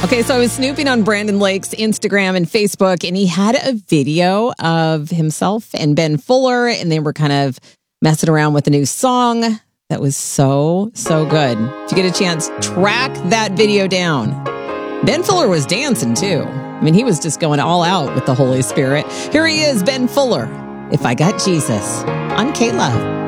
Okay, so I was snooping on Brandon Lake's Instagram and Facebook, and he had a video of himself and Ben Fuller, and they were kind of messing around with a new song that was so good. If you get a chance, track that video down. Ben Fuller was dancing too. I mean, he was just going all out with the Holy Spirit. Here he is, Ben Fuller, If I Got Jesus, on K-Love.